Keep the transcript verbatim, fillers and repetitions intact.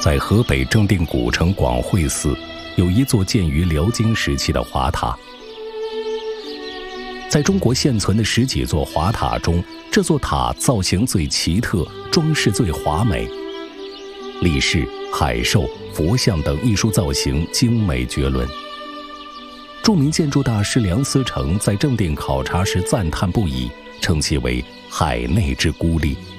在河北正定古城广惠寺，有一座建于辽金时期的华塔。在中国现存的十几座华塔中，这座塔造型最奇特，装饰最华美，立式、海兽、佛像等艺术造型精美绝伦。著名建筑大师梁思成在正定考察时赞叹不已，称其为海内之孤立。